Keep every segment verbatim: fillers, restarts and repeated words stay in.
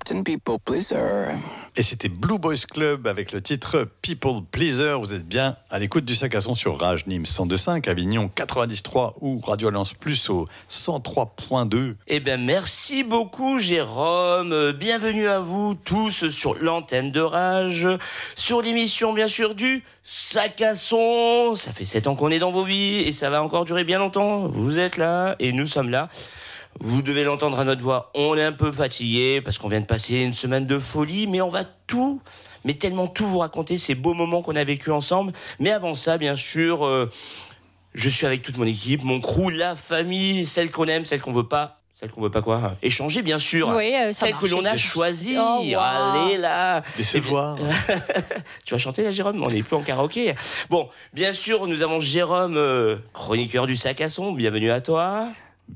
Captain People Pleaser. Et c'était Blue Boys Club avec le titre People Pleaser. Vous êtes bien à l'écoute du Sac à Son sur Rage Nîmes cent deux virgule cinq, Avignon quatre-vingt-dix virgule trois ou Radio Alliance Plus au cent trois virgule deux. Eh bien, merci beaucoup, Jérôme. Bienvenue à vous tous sur l'antenne de Rage, sur l'émission, bien sûr, du Sac à Son. Ça fait sept ans qu'on est dans vos vies et ça va encore durer bien longtemps. Vous êtes là et nous sommes là. Vous devez l'entendre à notre voix. On est un peu fatigué parce qu'on vient de passer une semaine de folie, mais on va tout, mais tellement tout vous raconter ces beaux moments qu'on a vécu ensemble. Mais avant ça, bien sûr, euh, je suis avec toute mon équipe, mon crew, la famille, celle qu'on aime, celle qu'on veut pas. Celle qu'on veut pas quoi échanger, bien sûr. Oui, euh, ça celle marche, que l'on a ça. choisie. Oh, wow. Allez là. Décevoir. Tu vas chanter là, Jérôme? On n'est plus en karaoké. Bon, bien sûr, nous avons Jérôme, euh, chroniqueur du Sac à Son. Bienvenue à toi.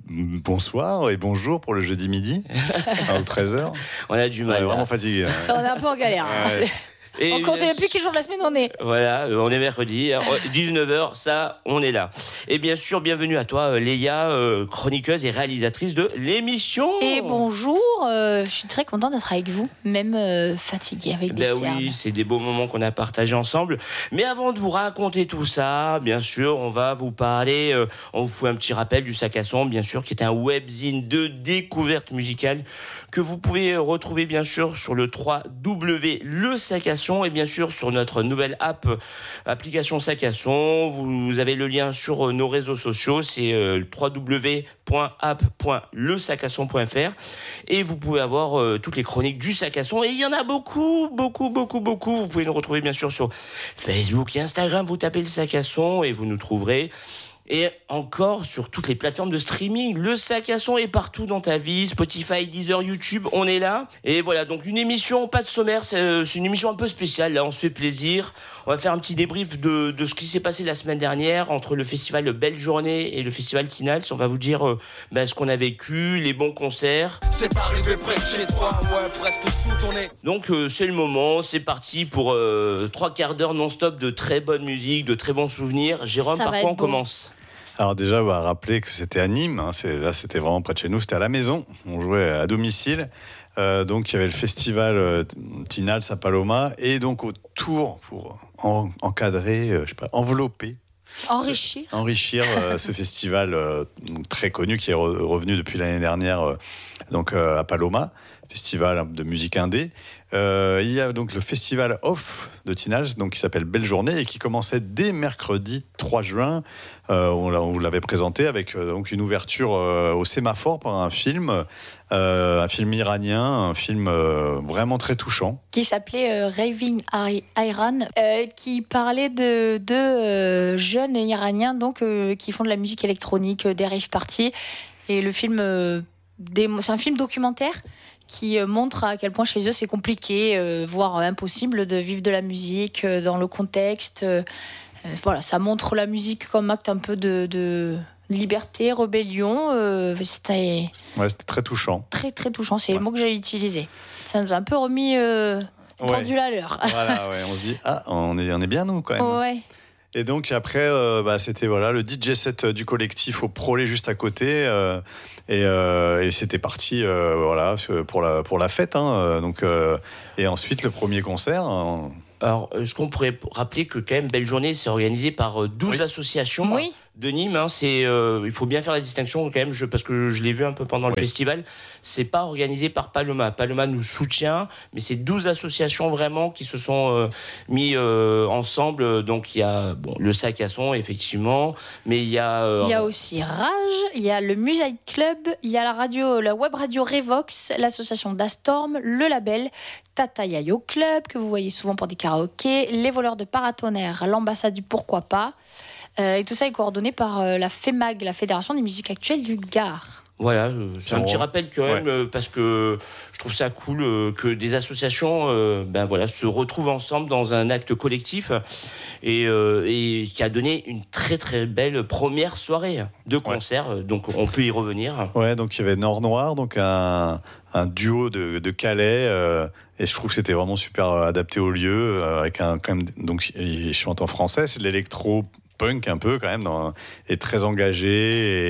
Bonsoir et bonjour pour le jeudi midi, à treize heures. On a du On mal. est vraiment fatigué. Ça, on est un peu en galère. hein. Ouais. Et On ne sait même plus quel jour de la semaine on est. Voilà, euh, on est mercredi, hein, dix-neuf heures, ça, on est là. Et bien sûr, bienvenue à toi, euh, Léa, euh, chroniqueuse et réalisatrice de l'émission. Et bonjour, euh, je suis très contente d'être avec vous, même euh, fatiguée avec des Ben cernes. oui, c'est des beaux moments qu'on a partagés ensemble. Mais avant de vous raconter tout ça, bien sûr, on va vous parler, euh, on vous fait un petit rappel du Sac à Son, bien sûr, qui est un webzine de découverte musicale que vous pouvez retrouver, bien sûr, sur le w w w point le sac à son et bien sûr sur notre nouvelle app, application Sac à Son. Vous avez le lien sur nos réseaux sociaux, c'est euh, w w w point app point le sac à son point f r et vous pouvez avoir euh, toutes les chroniques du Sac à Son et il y en a beaucoup, beaucoup, beaucoup, beaucoup. Vous pouvez nous retrouver bien sûr sur Facebook et Instagram, vous tapez le Sac à Son et vous nous trouverez. Et encore sur toutes les plateformes de streaming, le Sac à Son est partout dans ta vie, Spotify, Deezer, YouTube, on est là. Et voilà, donc une émission, pas de sommaire, c'est, c'est une émission un peu spéciale, là on se fait plaisir. On va faire un petit débrief de, de ce qui s'est passé la semaine dernière entre le festival Belle Journée et le festival Tinals. On va vous dire euh, ben, ce qu'on a vécu, les bons concerts. C'est pas arrivé près de chez toi, ouais, presque sous ton nez. Donc euh, c'est le moment, c'est parti pour euh, trois quarts d'heure non-stop de très bonne musique, de très bons souvenirs. Jérôme, Ça par va quoi être on beau. commence ? Alors déjà, on va rappeler que c'était à Nîmes. Hein, c'est, là, c'était vraiment près de chez nous. C'était à la maison. On jouait à domicile. Euh, donc, il y avait le festival euh, Tinals à Paloma. Et donc, autour, pour en, encadrer, euh, je sais pas, envelopper, Enrichir. enrichir euh, ce festival euh, très connu qui est re- revenu depuis l'année dernière euh, donc, euh, à Paloma. Festival de musique indé. Euh, il y a donc le festival Off de Tinals, donc qui s'appelle Belle Journée et qui commençait dès mercredi trois juin. Euh, on, l'a, on vous l'avait présenté avec euh, donc une ouverture euh, au sémaphore par un film, euh, un film iranien, un film euh, vraiment très touchant. Qui s'appelait euh, Raving Iran, euh, qui parlait de deux euh, jeunes Iraniens donc, euh, qui font de la musique électronique, euh, des rave parties. Et le film, euh, des, c'est un film documentaire qui euh, montre à quel point chez eux c'est compliqué, euh, voire impossible de vivre de la musique euh, dans le contexte. Euh, euh, voilà, ça montre la musique comme acte un peu de, de liberté, rébellion. Euh, c'était Ouais, c'était très touchant. très très touchant, c'est Ouais. le mot que j'ai utilisé. Ça nous a un peu remis euh, Ouais. pendule à l'heure. Voilà, ouais, on se dit, ah, on est, on est bien nous quand même. Ouais. Et donc après, euh, bah, c'était voilà, le D J set du collectif au Prolet juste à côté. Euh, et, euh, et c'était parti euh, voilà, pour, la, pour la fête. Hein, euh, donc, euh, et ensuite, le premier concert. Hein. Alors, est-ce qu'on pourrait rappeler que quand même Belle Journée, c'est organisé par douze Oui. associations Oui. de Nîmes. Hein, c'est, euh, il faut bien faire la distinction quand même, je, parce que je l'ai vu un peu pendant le Oui. festival. C'est pas organisé par Paloma. Paloma nous soutient, mais c'est douze associations vraiment qui se sont euh, mis euh, ensemble. Donc il y a bon, le Sac à Son, effectivement, mais il y a... euh, Il y a aussi Rage, il y a le Music Club, il y a la radio, la web radio Revox, l'association d'Astorm, le label Tata Yayo Club, que vous voyez souvent pour des karaokés, les voleurs de paratonnerre, l'ambassade du Pourquoi pas. Euh, et tout ça est coordonné par euh, la FEMAG, la Fédération des musiques actuelles du Gard. Voilà, euh, c'est un Bon. petit rappel quand même, Ouais. euh, parce que je trouve ça cool euh, que des associations euh, ben voilà, se retrouvent ensemble dans un acte collectif et, euh, et qui a donné une très très belle première soirée de concert, ouais. Donc on peut y revenir. Ouais, donc il y avait Nord Noir, donc un, un duo de, de Calais, euh, et je trouve que c'était vraiment super adapté au lieu, euh, avec un, quand même, donc ils chantent en français, c'est de l'électro punk un peu quand même, dans, et très engagé, et,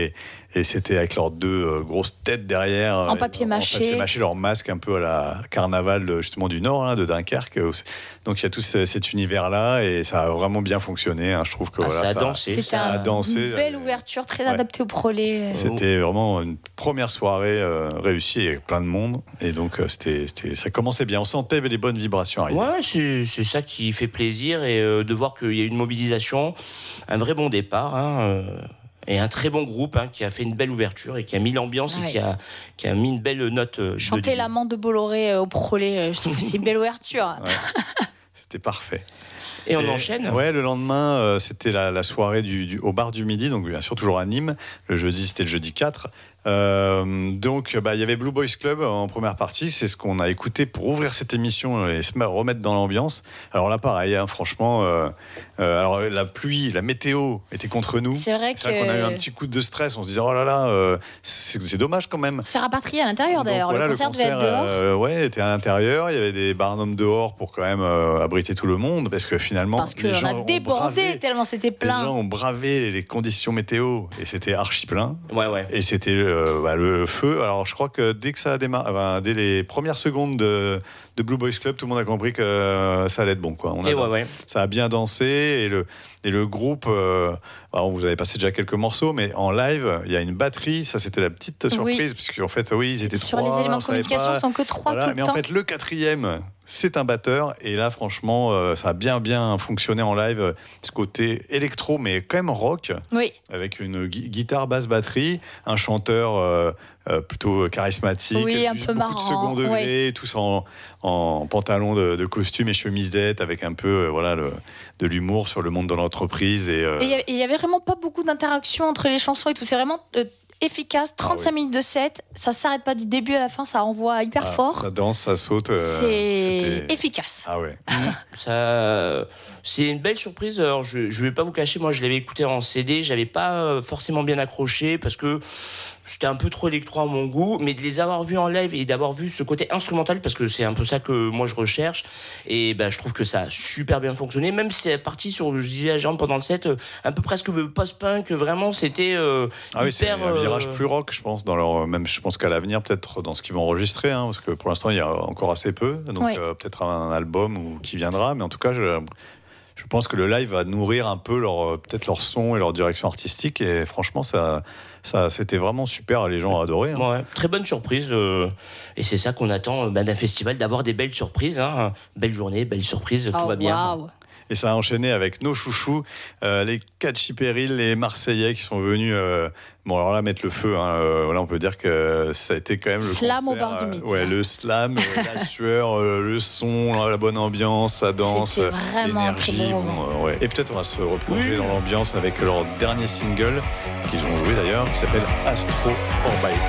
Et c'était avec leurs deux euh, grosses têtes derrière. En papier mâché. En papier mâché, leur masque un peu à la carnaval justement du Nord, hein, de Dunkerque. Donc il y a tout ce, cet univers-là et ça a vraiment bien fonctionné. Hein. Je trouve que Ah, voilà, ça a ça, dansé. C'était ça a un- dansé. une belle ouverture, très Ouais. adaptée au prolet. C'était vraiment une première soirée euh, réussie avec plein de monde. Et donc euh, c'était, c'était, ça commençait bien. On sentait les bonnes vibrations arriver. Ouais, c'est, c'est ça qui fait plaisir et euh, de voir qu'il y a une mobilisation, un vrai bon départ. Hein, euh, et un très bon groupe hein, qui a fait une belle ouverture et qui a mis l'ambiance Ouais. et qui a, qui a mis une belle note. euh, de Chanter début. l'amant de Bolloré euh, au prolet, euh, je trouve que c'est une belle ouverture. Ouais. C'était parfait. Et on Et, enchaîne. Ouais, le lendemain, euh, c'était la, la soirée du, du, au bar du Midi, donc bien sûr toujours à Nîmes. Le jeudi, c'était le jeudi quatre. Euh, donc, bah, il y avait Blue Boys Club en première partie. C'est ce qu'on a écouté pour ouvrir cette émission et se remettre dans l'ambiance. Alors là, pareil, hein, franchement, euh, euh, alors la pluie, la météo était contre nous. C'est vrai C'est vrai qu'on a eu un que petit coup de stress. On se disait, oh là là, euh, c'est, c'est dommage quand même. c'est rapatrié à l'intérieur d'ailleurs. Donc, voilà, le concert devait être dehors. euh, ouais, était à l'intérieur. Il y avait des barnums dehors pour quand même euh, abriter tout le monde, parce que finalement, Parce les qu'on gens a ont débordé bravé- tellement c'était les plein. gens ont bravé les conditions météo et c'était archi plein. Ouais, ouais. Et c'était euh, bah, le feu. Alors je crois que dès que ça a démarré, enfin, dès les premières secondes de, de Blue Boys Club, tout le monde a compris que euh, ça allait être bon, quoi. On a, Et ouais, ouais. Ça a bien dansé et le, et le groupe, euh, alors vous avez passé déjà quelques morceaux, mais en live, il y a une batterie. Ça, c'était la petite surprise, parce qu'en fait, oui, ils étaient Sur trois. les éléments on de savait communication, pas. ils sont que trois Voilà, tout le mais en temps. fait, le quatrième, c'est un batteur. Et là, franchement, euh, ça a bien, bien fonctionné en live. euh, Ce côté électro, mais quand même rock, Oui, avec une gui- guitare, basse, batterie, un chanteur euh, euh, plutôt charismatique, Oui, un juste peu beaucoup marrant, de second degré, tous en, en pantalon de, de costume et chemisette, avec un peu euh, voilà, le, de l'humour sur le monde de l'entreprise. Et, euh, et il y avait- il y avait vraiment pas beaucoup d'interaction entre les chansons et tout. C'est vraiment euh, efficace. trente-cinq Ah oui. minutes de set, ça s'arrête pas du début à la fin, ça envoie hyper ah, fort. ça danse, ça saute. euh, C'est c'était- efficace. Ah ouais. Ça, c'est une belle surprise. Alors, je ne vais pas vous cacher, moi, je l'avais écouté en C D. J'avais pas euh, forcément bien accroché parce que c'était un peu trop électro à mon goût. Mais de les avoir vus en live et d'avoir vu ce côté instrumental, parce que c'est un peu ça que moi je recherche. Et ben, je trouve que ça a super bien fonctionné. Même si c'est parti sur, je disais à Jean pendant le set, euh, un peu presque post-punk. Vraiment, c'était euh, Ah oui, c'est hyper. un virage euh, plus rock, je pense, dans leur, même je pense qu'à l'avenir, peut-être dans ce qu'ils vont enregistrer, hein, parce que pour l'instant, il y a encore assez peu, donc Oui. euh, peut-être un album ou, qui viendra, mais en tout cas, je, je pense que le live va nourrir un peu leur, peut-être leur son et leur direction artistique, et franchement, ça, ça, c'était vraiment super, les gens ont adoré. Hein. Ouais, très bonne surprise. euh, et c'est ça qu'on attend euh, bah, d'un festival, d'avoir des belles surprises. Hein. Belle journée, belle surprise, tout Oh, va bien. waouh. Et ça a enchaîné avec nos chouchous, euh, les Catchy Peril, les Marseillais qui sont venus, euh, bon alors là, mettre le feu. Hein, euh, voilà, on peut dire que ça a été quand même le Slam au concert, bar du euh, Midi. ouais, le slam, euh, la sueur, euh, le son, la bonne ambiance, ça danse, C'était euh, vraiment un très l'énergie. bon moment. bon, euh, ouais. Et peut-être on va se replonger Oui. dans l'ambiance avec leur dernier single qu'ils ont joué d'ailleurs, qui s'appelle Astro Orbite.